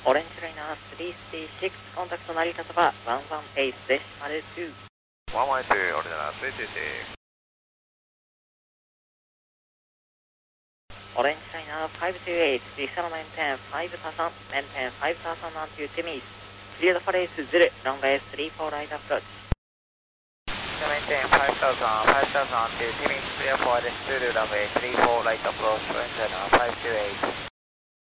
オレンジライナー336、コンタクト成田そば118デシマル2。 118、オレンジライナー336。 オレンジライナー528、descend maintain 5000, maintain 5000 onto Timmy's. Clear the place 0, runway 34 right approach. Maintain 5000 onto Timmy's, clear for the 0, runway 34 right approach, orange liner 528.